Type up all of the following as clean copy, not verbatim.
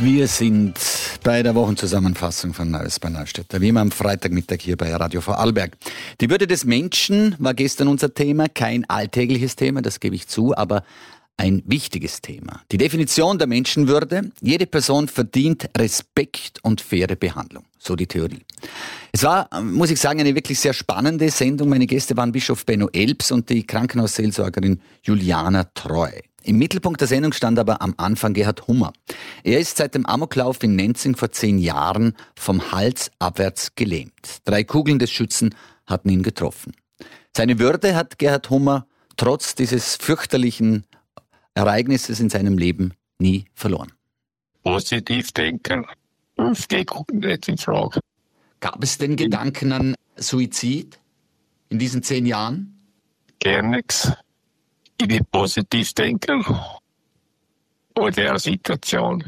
Wir sind bei der Wochenzusammenfassung von Neues bei Neustädter, wie immer am Freitagmittag hier bei Radio Vorarlberg. Die Würde des Menschen war gestern unser Thema, kein alltägliches Thema, das gebe ich zu, aber ein wichtiges Thema. Die Definition der Menschenwürde. Jede Person verdient Respekt und faire Behandlung. So die Theorie. Es war, muss ich sagen, eine wirklich sehr spannende Sendung. Meine Gäste waren Bischof Benno Elbs und die Krankenhausseelsorgerin Juliana Treu. Im Mittelpunkt der Sendung stand aber am Anfang Gerhard Hummer. Er ist seit dem Amoklauf in Nenzing vor 10 Jahren vom Hals abwärts gelähmt. 3 Kugeln des Schützen hatten ihn getroffen. Seine Würde hat Gerhard Hummer trotz dieses fürchterlichen Ereignisses in seinem Leben nie verloren. Positiv denken, das geht nicht in Frage. Gab es denn Gedanken an Suizid in diesen 10 Jahren? Gar nichts. Ich will positiv denken. In der Situation.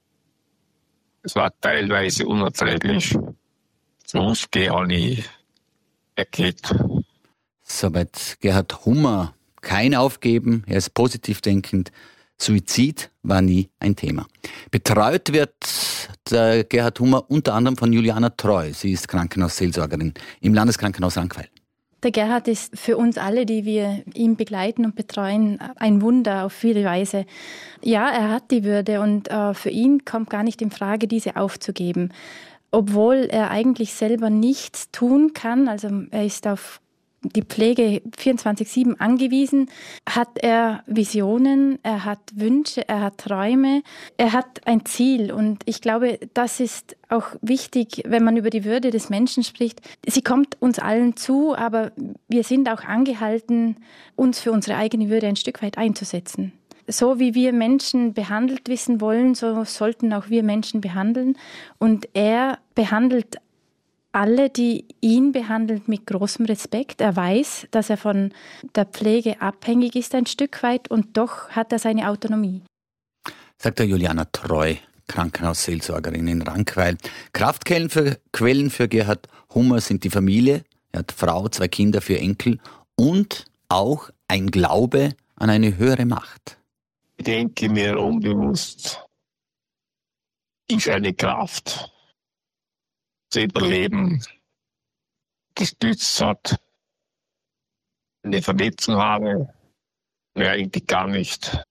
Es war teilweise unerträglich. Sonst habe ich erkannt. Soweit Gerhard Hummer. Kein Aufgeben, er ist positiv denkend. Suizid war nie ein Thema. Betreut wird der Gerhard Hummer unter anderem von Juliana Treu. Sie ist Krankenhausseelsorgerin im Landeskrankenhaus Rankweil. Der Gerhard ist für uns alle, die wir ihn begleiten und betreuen, ein Wunder auf viele Weise. Ja, er hat die Würde und für ihn kommt gar nicht in Frage, diese aufzugeben. Obwohl er eigentlich selber nichts tun kann, also er ist auf die Pflege 24/7 angewiesen, hat er Visionen, er hat Wünsche, er hat Träume, er hat ein Ziel. Und ich glaube, das ist auch wichtig, wenn man über die Würde des Menschen spricht. Sie kommt uns allen zu, aber wir sind auch angehalten, uns für unsere eigene Würde ein Stück weit einzusetzen. So wie wir Menschen behandelt wissen wollen, so sollten auch wir Menschen behandeln. Und er behandelt alle, die ihn behandeln, mit großem Respekt. Er weiß, dass er von der Pflege abhängig ist ein Stück weit und doch hat er seine Autonomie. Sagt der Juliana Treu, Krankenhausseelsorgerin in Rankweil. Kraftquellen für Gerhard Hummer sind die Familie. Er hat Frau, 2 Kinder, 4 Enkel und auch ein Glaube an eine höhere Macht. Ich denke mir unbewusst, ist eine Kraft, das Überleben gestützt hat. Eine Verletzung habe, wer eigentlich gar nicht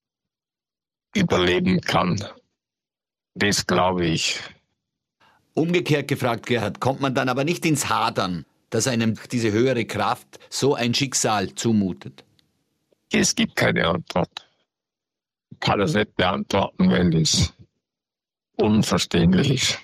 überleben kann. Das glaube ich. Umgekehrt gefragt, Gerhard, kommt man dann aber nicht ins Hadern, dass einem diese höhere Kraft so ein Schicksal zumutet? Es gibt keine Antwort. Ich kann das nicht beantworten, weil es unverständlich ist.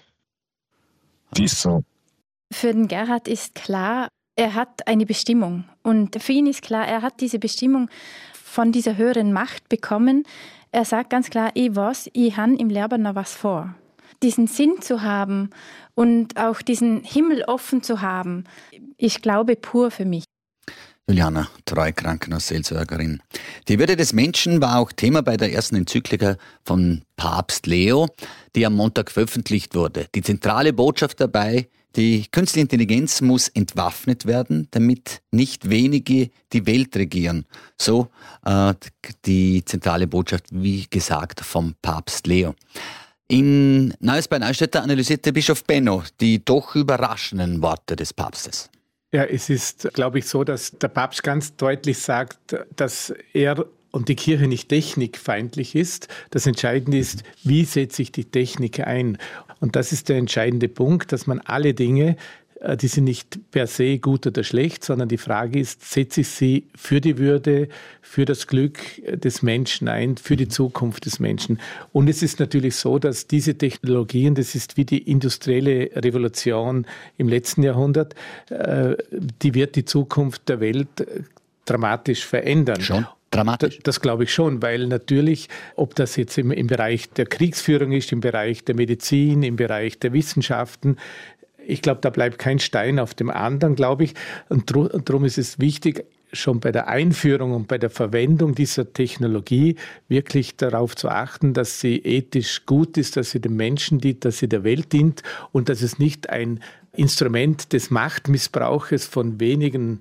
Ist so. Für den Gerhard ist klar, er hat eine Bestimmung. Und für ihn ist klar, er hat diese Bestimmung von dieser höheren Macht bekommen. Er sagt ganz klar, ich weiß, ich habe im Leben noch was vor. Diesen Sinn zu haben und auch diesen Himmel offen zu haben, ich glaube pur für mich. Juliana Treu, Krankenhausseelsorgerin. Die Würde des Menschen war auch Thema bei der ersten Enzyklika von Papst Leo, die am Montag veröffentlicht wurde. Die zentrale Botschaft dabei, die künstliche Intelligenz muss entwaffnet werden, damit nicht wenige die Welt regieren. So die zentrale Botschaft, wie gesagt, vom Papst Leo. In Neues bei Neustädter analysierte Bischof Benno die doch überraschenden Worte des Papstes. Ja, es ist, glaube ich, so, dass der Papst ganz deutlich sagt, dass er und die Kirche nicht technikfeindlich ist. Das Entscheidende ist, wie setze ich die Technik ein? Und das ist der entscheidende Punkt, dass man alle Dinge, die sind nicht per se gut oder schlecht, sondern die Frage ist, setze ich sie für die Würde, für das Glück des Menschen ein, für die Zukunft des Menschen. Und es ist natürlich so, dass diese Technologien, das ist wie die industrielle Revolution im letzten Jahrhundert, die wird die Zukunft der Welt dramatisch verändern. Schon? Dramatisch? Das glaube ich schon, weil natürlich, ob das jetzt im Bereich der Kriegsführung ist, im Bereich der Medizin, im Bereich der Wissenschaften, ich glaube, da bleibt kein Stein auf dem anderen, glaube ich. Und darum ist es wichtig, schon bei der Einführung und bei der Verwendung dieser Technologie wirklich darauf zu achten, dass sie ethisch gut ist, dass sie dem Menschen dient, dass sie der Welt dient und dass es nicht ein Instrument des Machtmissbrauches von wenigen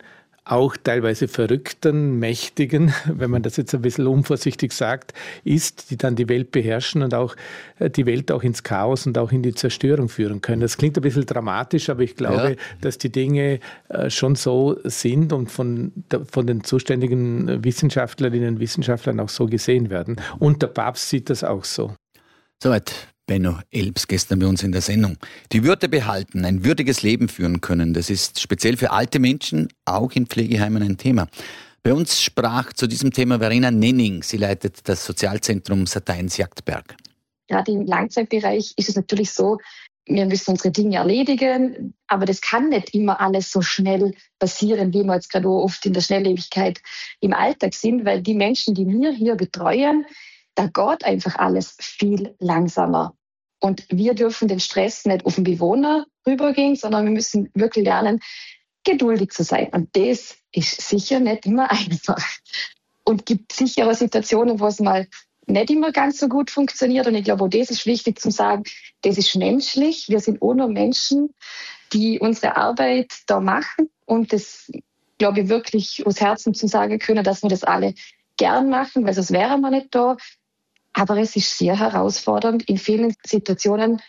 auch teilweise verrückten, mächtigen, wenn man das jetzt ein bisschen unvorsichtig sagt, ist, die dann die Welt beherrschen und auch die Welt auch ins Chaos und auch in die Zerstörung führen können. Das klingt ein bisschen dramatisch, aber ich glaube, dass die Dinge schon so sind und von den zuständigen Wissenschaftlerinnen und Wissenschaftlern auch so gesehen werden. Und der Papst sieht das auch so. Soweit Benno Elbs gestern bei uns in der Sendung. Die Würde behalten, ein würdiges Leben führen können, das ist speziell für alte Menschen, auch in Pflegeheimen, ein Thema. Bei uns sprach zu diesem Thema Verena Nenning. Sie leitet das Sozialzentrum Sateins-Jagdberg. Gerade im Langzeitbereich ist es natürlich so, wir müssen unsere Dinge erledigen, aber das kann nicht immer alles so schnell passieren, wie wir jetzt gerade oft in der Schnelllebigkeit im Alltag sind, weil die Menschen, die wir hier betreuen, da geht einfach alles viel langsamer. Und wir dürfen den Stress nicht auf den Bewohner rübergehen, sondern wir müssen wirklich lernen, geduldig zu sein. Und das ist sicher nicht immer einfach. Und gibt sicher auch Situationen, wo es mal nicht immer ganz so gut funktioniert. Und ich glaube, auch das ist wichtig zu sagen, das ist menschlich. Wir sind auch nur Menschen, die unsere Arbeit da machen. Und das, glaube ich, wirklich aus Herzen zu sagen können, dass wir das alle gern machen, weil sonst wären wir nicht da. Aber es ist sehr herausfordernd, in vielen Situationen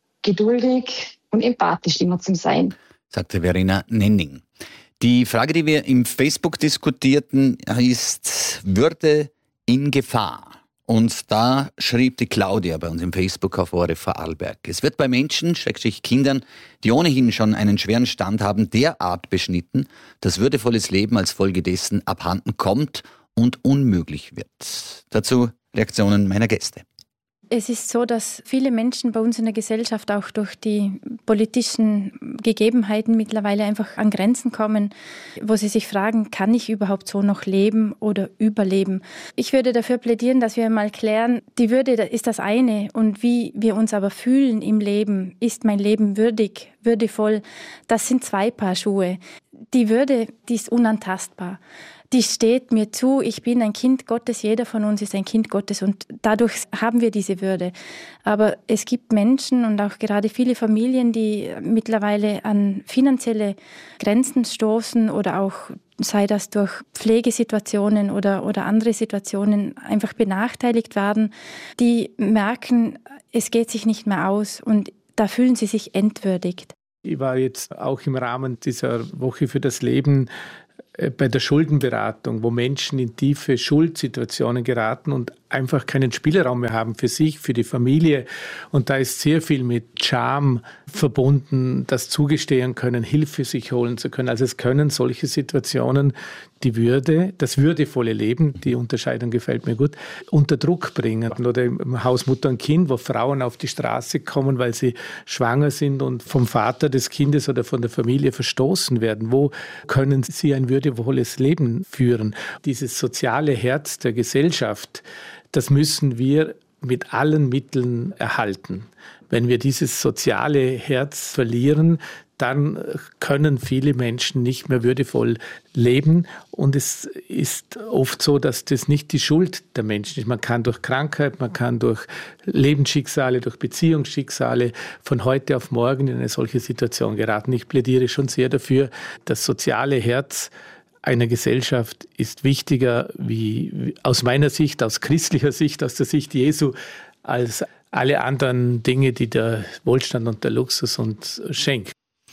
geduldig und empathisch immer zu sein. Sagte Verena Nenning. Die Frage, die wir im Facebook diskutierten, ist Würde in Gefahr. Und da schrieb die Claudia bei uns im Facebook auf ORF Vorarlberg. Es wird bei Menschen, Schrägstrich Kindern, die ohnehin schon einen schweren Stand haben, derart beschnitten, dass würdevolles Leben als Folge dessen abhanden kommt und unmöglich wird. Dazu Reaktionen meiner Gäste. Es ist so, dass viele Menschen bei uns in der Gesellschaft auch durch die politischen Gegebenheiten mittlerweile einfach an Grenzen kommen, wo sie sich fragen, kann ich überhaupt so noch leben oder überleben? Ich würde dafür plädieren, dass wir mal klären, die Würde ist das eine und wie wir uns aber fühlen im Leben, ist mein Leben würdig, würdevoll, das sind zwei Paar Schuhe. Die Würde, die ist unantastbar. Die steht mir zu, ich bin ein Kind Gottes, jeder von uns ist ein Kind Gottes und dadurch haben wir diese Würde. Aber es gibt Menschen und auch gerade viele Familien, die mittlerweile an finanzielle Grenzen stoßen oder auch, sei das durch Pflegesituationen oder andere Situationen, einfach benachteiligt werden, die merken, es geht sich nicht mehr aus und da fühlen sie sich entwürdigt. Ich war jetzt auch im Rahmen dieser Woche für das Leben bei der Schuldenberatung, wo Menschen in tiefe Schuldsituationen geraten und einfach keinen Spielraum mehr haben für sich, für die Familie. Und da ist sehr viel mit Scham verbunden, das zugestehen können, Hilfe sich holen zu können. Also es können solche Situationen die Würde, das würdevolle Leben, die Unterscheidung gefällt mir gut, unter Druck bringen. Oder im Haus Mutter und Kind, wo Frauen auf die Straße kommen, weil sie schwanger sind und vom Vater des Kindes oder von der Familie verstoßen werden. Wo können sie ein würdevolles Leben führen? Dieses soziale Herz der Gesellschaft, das müssen wir mit allen Mitteln erhalten. Wenn wir dieses soziale Herz verlieren, dann können viele Menschen nicht mehr würdevoll leben. Und es ist oft so, dass das nicht die Schuld der Menschen ist. Man kann durch Krankheit, man kann durch Lebensschicksale, durch Beziehungsschicksale von heute auf morgen in eine solche Situation geraten. Ich plädiere schon sehr dafür, das soziale Herz einer Gesellschaft ist wichtiger, wie aus meiner Sicht, aus christlicher Sicht, aus der Sicht Jesu, als alle anderen Dinge, die der Wohlstand und der Luxus uns schenkt.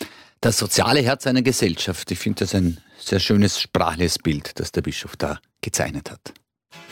Das soziale Herz einer Gesellschaft, ich finde das ein sehr schönes sprachliches Bild, das der Bischof da gezeichnet hat.